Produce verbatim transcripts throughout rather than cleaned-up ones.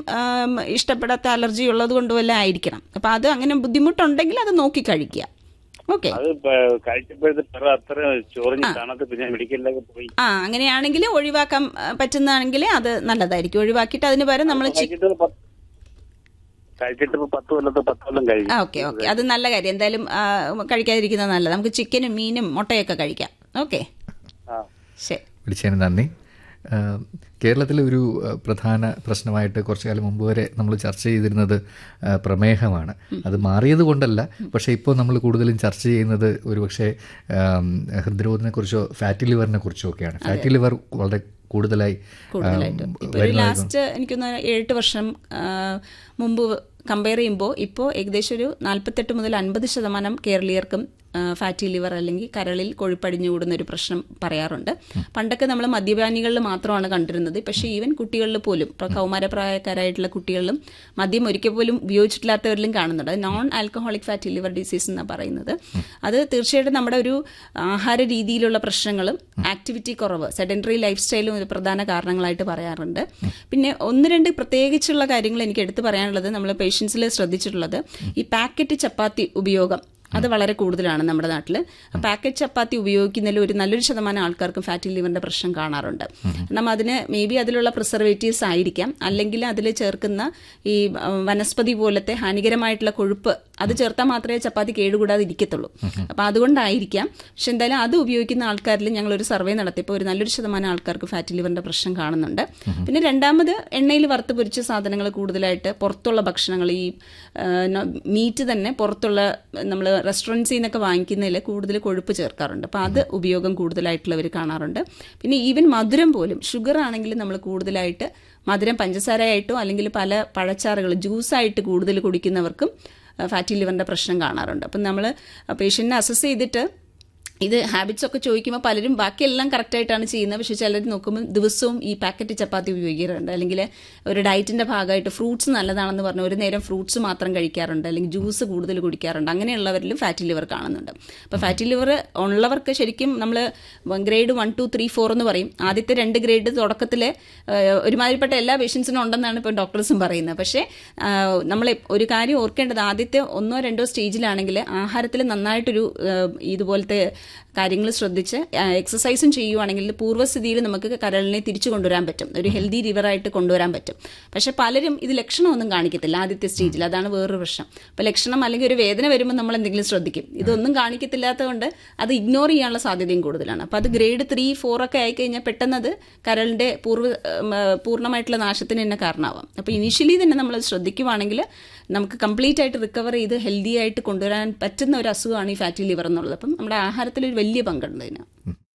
ഇഷ്ടപ്പെടാത്ത അലർജി ഉള്ളത് കൊണ്ട് വല്ല ആയിരിക്കണം. അപ്പം അത് അങ്ങനെ ബുദ്ധിമുട്ടുണ്ടെങ്കിൽ അത് നോക്കി കഴിക്കുക. ഓക്കെ, ആ അങ്ങനെയാണെങ്കിൽ ഒഴിവാക്കാൻ പറ്റുന്നതാണെങ്കിൽ അത് നല്ലതായിരിക്കും. ഒഴിവാക്കിയിട്ട് അതിന് പകരം നമ്മൾ ഓക്കെ ഓക്കെ അത് നല്ല കാര്യം. എന്തായാലും കഴിക്കാതിരിക്കുന്നത് നല്ലത്. നമുക്ക് ചിക്കനും മീനും മുട്ടയൊക്കെ കഴിക്കാം. ഓക്കെ, ശരി. വിളിച്ചതിന് നന്ദി. കേരളത്തിലെ ഒരു പ്രധാന പ്രശ്നമായിട്ട് കുറച്ചു കാലം മുമ്പ് വരെ നമ്മൾ ചർച്ച ചെയ്തിരുന്നത് പ്രമേഹമാണ്. അത് മാറിയത് കൊണ്ടല്ല, പക്ഷേ ഇപ്പോൾ നമ്മൾ കൂടുതലും ചർച്ച ചെയ്യുന്നത് ഒരുപക്ഷെ ഹൃദ്രോഗത്തിനെ കുറിച്ചോ ഫാറ്റി ലിവറിനെ കുറിച്ചോ ഒക്കെയാണ്. ഫാറ്റി ലിവർ വളരെ കൂടുതലായി ലാസ്റ്റ് എനിക്കൊന്ന് ഏഴെട്ട് വർഷം മുമ്പ് കമ്പയർ ചെയ്യുമ്പോൾ ഇപ്പോൾ ഏകദേശം ഒരു നാൽപ്പത്തെട്ട് മുതൽ അൻപത് ശതമാനം കേരളീയർക്കും ഫാറ്റി ലിവർ അല്ലെങ്കിൽ കരളിൽ കൊഴുപ്പടിഞ്ഞു കൂടുന്ന ഒരു പ്രശ്നം പറയാറുണ്ട്. പണ്ടൊക്കെ നമ്മൾ മദ്യപാനികളിൽ മാത്രമാണ് കണ്ടിരുന്നത്. പക്ഷേ ഈവൻ കുട്ടികളിൽ പോലും, ഇപ്പോൾ കൗമാരപ്രായക്കാരായിട്ടുള്ള കുട്ടികളിലും മദ്യം ഒരിക്കൽ പോലും ഉപയോഗിച്ചിട്ടില്ലാത്തവരിലും കാണുന്നുണ്ട്. Non alcoholic fatty liver disease എന്നാണ് പറയുന്നത്. അത് തീർച്ചയായിട്ടും നമ്മുടെ ഒരു ആഹാര രീതിയിലുള്ള പ്രശ്നങ്ങളും ആക്ടിവിറ്റി കുറവ്, സെഡൻറ്ററി ലൈഫ് സ്റ്റൈലും ഒരു പ്രധാന കാരണങ്ങളായിട്ട് പറയാറുണ്ട്. പിന്നെ ഒന്ന് രണ്ട് പ്രത്യേകിച്ചുള്ള കാര്യങ്ങൾ എനിക്ക് എടുത്തു പറയാനുള്ളത്, നമ്മൾ പേഷ്യൻസിൽ ശ്രദ്ധിച്ചിട്ടുള്ളത് ഈ പാക്കറ്റ് ചപ്പാത്തി ഉപയോഗം അത് വളരെ കൂടുതലാണ് നമ്മുടെ നാട്ടിൽ. പാക്കറ്റ് ചപ്പാത്തി ഉപയോഗിക്കുന്നതിൽ ഒരു നല്ലൊരു ശതമാനം ആൾക്കാർക്കും ഫാറ്റി ലിവറിന്റെ പ്രശ്നം കാണാറുണ്ട്. കാരണം അതിന് മേ ബി അതിലുള്ള പ്രിസർവേറ്റീവ്സ് ആയിരിക്കാം, അല്ലെങ്കിൽ അതിൽ ചേർക്കുന്ന ഈ വനസ്പതി പോലത്തെ ഹാനികരമായിട്ടുള്ള കൊഴുപ്പ് അത് ചേർത്താൽ മാത്രമേ ചപ്പാത്തി കേടുകൂടാതെ ഇരിക്കത്തുള്ളൂ. അപ്പം അതുകൊണ്ടായിരിക്കാം. പക്ഷെ എന്തായാലും അത് ഉപയോഗിക്കുന്ന ആൾക്കാരിൽ ഞങ്ങളൊരു സർവേ നടത്തിയപ്പോൾ ഒരു നല്ലൊരു ശതമാനം ആൾക്കാർക്ക് ഫാറ്റി ലിവറിന്റെ പ്രശ്നം കാണുന്നുണ്ട്. പിന്നെ രണ്ടാമത്, എണ്ണയിൽ വറുത്ത് പൊരിച്ച സാധനങ്ങൾ കൂടുതലായിട്ട്, പുറത്തുള്ള ഭക്ഷണങ്ങൾ, ഈ മീറ്റ് തന്നെ പുറത്തുള്ള നമ്മൾ റെസ്റ്റോറൻറ്റ്സിൽ നിന്നൊക്കെ വാങ്ങിക്കുന്നതിൽ കൂടുതൽ കൊഴുപ്പ് ചേർക്കാറുണ്ട്. അപ്പോൾ അത് ഉപയോഗം കൂടുതലായിട്ടുള്ളവർ കാണാറുണ്ട്. പിന്നെ ഈവൻ മധുരം പോലും, ഷുഗർ ആണെങ്കിലും നമ്മൾ കൂടുതലായിട്ട് മധുരം പഞ്ചസാരയായിട്ടോ അല്ലെങ്കിൽ പല പഴച്ചാറുകൾ ജ്യൂസായിട്ട് കൂടുതൽ കുടിക്കുന്നവർക്കും ഫാറ്റി ലിവറിൻ്റെ പ്രശ്നം കാണാറുണ്ട്. അപ്പം നമ്മൾ പേഷ്യൻറ്റിനെ അസസ് ചെയ്തിട്ട് ഇത് ഹാബിറ്റ്സ് ഒക്കെ ചോദിക്കുമ്പോൾ പലരും ബാക്കിയെല്ലാം കറക്റ്റായിട്ടാണ് ചെയ്യുന്നത്. പക്ഷേ ചിലർ നോക്കുമ്പോൾ ദിവസവും ഈ പാക്കറ്റ് ചപ്പാത്തി ഉപയോഗിക്കാറുണ്ട്, അല്ലെങ്കിൽ ഒരു ഡയറ്റിൻ്റെ ഭാഗമായിട്ട് ഫ്രൂട്ട്സ് നല്ലതാണെന്ന് പറഞ്ഞ് ഒരു നേരം ഫ്രൂട്ട്സ് മാത്രം കഴിക്കാറുണ്ട്, അല്ലെങ്കിൽ ജ്യൂസ് കൂടുതൽ കുടിക്കാറുണ്ട്. അങ്ങനെയുള്ളവരിലും ഫാറ്റി ലിവർ കാണുന്നുണ്ട്. അപ്പോൾ ഫാറ്റി ലിവർ ഉള്ളവർക്ക് ശരിക്കും നമ്മൾ grade one two three four എന്ന് പറയും. ആദ്യത്തെ രണ്ട് ഗ്രേഡ് തുടക്കത്തിൽ ഒരുമാതിരിപ്പെട്ട എല്ലാ പേഷ്യൻസിനും ഉണ്ടെന്നാണ് ഇപ്പോൾ ഡോക്ടേഴ്സും പറയുന്നത്. പക്ഷേ നമ്മൾ ഒരു കാര്യം ഓർക്കേണ്ടത്, ആദ്യത്തെ ഒന്നോ രണ്ടോ സ്റ്റേജിലാണെങ്കിൽ ആഹാരത്തിൽ നന്നായിട്ടൊരു ഇതുപോലത്തെ കാര്യങ്ങൾ ശ്രദ്ധിച്ച് എക്സസൈസും ചെയ്യുവാണെങ്കിൽ പൂർവ്വസ്ഥിതിയിൽ നമുക്ക് കരളിനെ തിരിച്ചു കൊണ്ടുവരാൻ പറ്റും, ഒരു ഹെൽത്തി ലിവറായിട്ട് കൊണ്ടുവരാൻ പറ്റും. പക്ഷെ പലരും ഇത് ലക്ഷണമൊന്നും കാണിക്കത്തില്ല ആദ്യത്തെ സ്റ്റേജിൽ. അതാണ് വേറൊരു പ്രശ്നം. അപ്പോൾ ലക്ഷണം അല്ലെങ്കിൽ ഒരു വേദന വരുമ്പോൾ നമ്മൾ എന്തെങ്കിലും ശ്രദ്ധിക്കും. ഇതൊന്നും കാണിക്കത്തില്ലാത്തതുകൊണ്ട് അത് ഇഗ്നോർ ചെയ്യാനുള്ള സാധ്യതയും കൂടുതലാണ്. അപ്പോൾ അത് ഗ്രേഡ് ത്രീ ഫോർ ഒക്കെ ആയിക്കഴിഞ്ഞാൽ പെട്ടെന്നത് കരളിൻ്റെ പൂർവ്വ പൂർണ്ണമായിട്ടുള്ള നാശത്തിന് തന്നെ കാരണമാവാം. അപ്പോൾ ഇനീഷ്യലി തന്നെ നമ്മൾ ശ്രദ്ധിക്കുവാണെങ്കിൽ നമുക്ക് കംപ്ലീറ്റ് ആയിട്ട് റിക്കവർ ചെയ്ത് ഹെൽത്തി ആയിട്ട് കൊണ്ടുവരാൻ പറ്റുന്ന ഒരു അസുഖമാണ് ഈ ഫാറ്റി ലിവർ എന്നുള്ളത്. അപ്പം നമ്മുടെ ആഹാരത്തിൽ ഒരു വലിയ പങ്കുണ്ട് ഇതിന്.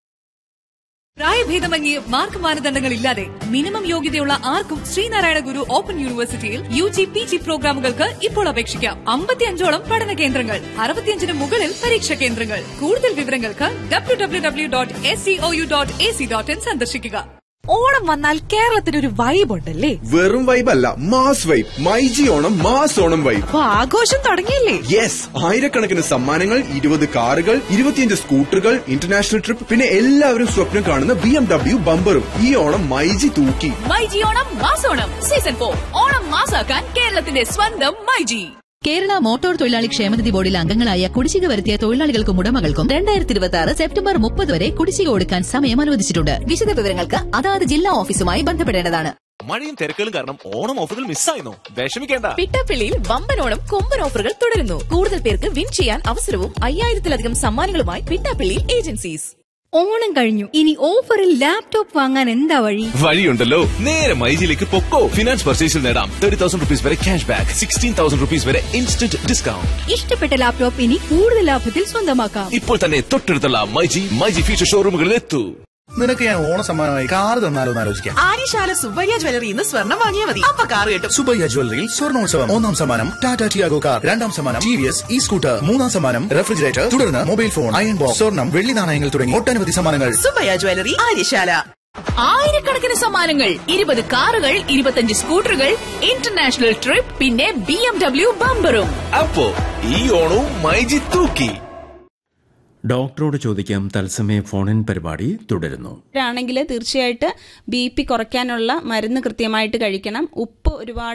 പ്രായഭേദമന്യേ മാർക്ക് മാനദണ്ഡങ്ങളില്ലാതെ മിനിമം യോഗ്യതയുള്ള ആർക്കും ശ്രീനാരായണ ഗുരു ഓപ്പൺ യൂണിവേഴ്സിറ്റിയിൽ യു ജി പി ജി പ്രോഗ്രാമുകൾക്ക് ഇപ്പോൾ അപേക്ഷിക്കാം. അമ്പത്തിയഞ്ചോളം പഠന കേന്ദ്രങ്ങൾ, അറുപത്തിയഞ്ചിന് മുകളിൽ പരീക്ഷാ കേന്ദ്രങ്ങൾ. കൂടുതൽ വിവരങ്ങൾക്ക് W W W dot S C O U dot A C dot in സന്ദർശിക്കുക. ഓണം വന്നാൽ കേരളത്തിനൊരു വൈബ് ഉണ്ടല്ലേ? വെറും വൈബ് അല്ല, mass vibe. MyG Onam mass Onam vibe. അപ്പൊ ആഘോഷം തുടങ്ങിയില്ലേ? യെസ്, ആയിരക്കണക്കിന് സമ്മാനങ്ങൾ, ഇരുപത് കാറുകൾ, ഇരുപത്തിയഞ്ച് സ്കൂട്ടറുകൾ, ഇന്റർനാഷണൽ ട്രിപ്പ്, പിന്നെ എല്ലാവരും സ്വപ്നം കാണുന്ന ബി എം ഡബ്ല്യു ബമ്പറും. ഈ ഓണം മൈജി തൂക്കി. MyG Onam മാസോണം season four. ഓണം മാസാക്കാൻ കേരളത്തിന്റെ സ്വന്തം മൈജി. കേരള മോട്ടോർ തൊഴിലാളി ക്ഷേമനിധി ബോർഡിൽ അംഗങ്ങളായ കുടിശ്ശിക വരുത്തിയ തൊഴിലാളികൾക്കും ഉടമകൾക്കും രണ്ടായിരത്തി ഇരുപത്തി ആറ് സെപ്റ്റംബർ മുപ്പത് വരെ കുടിശ്ശിക കൊടുക്കാൻ സമയം അനുവദിച്ചിട്ടുണ്ട്. വിശദ വിവരങ്ങൾക്ക് അതാത് ജില്ലാ ഓഫീസുമായി ബന്ധപ്പെടേണ്ടതാണ്. മഴയും തിരക്കുകളും കാരണം ഓണം ഓഫറുകൾ മിസ്സായിരുന്നു. വിഷമിക്കേണ്ട. പിട്ടാപ്പിള്ളിയിൽ വമ്പൻ ഓണം കൊമ്പൻ ഓഫറുകൾ തുടരുന്നു. കൂടുതൽ പേർക്ക് വിൻ ചെയ്യാൻ അവസരവും അയ്യായിരത്തിലധികം സമ്മാനങ്ങളുമായി പിട്ടാപ്പിള്ളി ഏജൻസീസ്. ഓണം കഴിഞ്ഞു, ഇനി ഓഫറിൽ ലാപ്ടോപ്പ് വാങ്ങാൻ എന്താ വഴി? വഴിയുണ്ടല്ലോ, നേരെ മൈജിയിലേക്ക് പൊക്കോ. ഫിനാൻസ് പർച്ചേസിൽ നേടാം തേർട്ടി തൗസൻഡ് റുപ്പീസ് വരെ cash back, sixteen thousand rupees വരെ ഇൻസ്റ്റന്റ് ഡിസ്കൗണ്ട്. ഇഷ്ടപ്പെട്ട ലാപ്ടോപ്പ് ഇനി കൂടുതൽ ലാഭത്തിൽ സ്വന്തമാക്കാം. ഇപ്പോൾ തന്നെ തൊട്ടടുത്തുള്ള മൈജി മൈജി ഫ്യൂച്ചർ ഷോറൂമുകളിൽ എത്തൂ. നിനക്ക് ഞാൻ ഓണ സമ്മാനമായി കാർ തന്നാലോ എന്ന് ആലോചിക്കാം. ആര്യശാല സുബ്ബയ്യ ജ്വല്ലറിയിൽ നിന്ന് സ്വർണ്ണം വാങ്ങിയാൽ മതി, അപ്പൊ കാർ കിട്ടും. സുബ്ബയ്യ ജ്വല്ലറിയിൽ സ്വർണ്ണോത്സവം. ഒന്നാം സമ്മാനം ടാറ്റ ടിയാഗോ കാർ, രണ്ടാം സമ്മാനം T V S E scooter, മൂന്നാം സമ്മാനം റെഫ്രിജറേറ്റർ, തുടർന്ന് മൊബൈൽ ഫോൺ, അയൺ ബോക്സ്, സ്വർണ്ണം, വെള്ളി നാണയങ്ങൾ തുടങ്ങി ഒട്ടനവധി സമ്മാനങ്ങൾ. സുബ്ബയ്യ ജ്വല്ലറി, ആര്യശാല. ആയിരക്കണക്കിന് സമ്മാനങ്ങൾ, ഇരുപത് കാറുകൾ, ഇരുപത്തിയഞ്ച് സ്കൂട്ടറുകൾ, ഇന്റർനാഷണൽ ട്രിപ്പ്, പിന്നെ ബി എം ഡബ്ല്യു ബമ്പറും. അപ്പോ ഈ ഓണവും മൈജി തൂക്കി. ഡോക്ടറോട് ചോദിക്കാം തത്സമയ ഫോണിൻ പരിപാടി തുടരുന്നു. ആണെങ്കിൽ തീർച്ചയായിട്ട് ബി പി കുറയ്ക്കാനുള്ള മരുന്ന് കൃത്യമായിട്ട് കഴിക്കണം. ഉപ്പ് ഒരുപാട്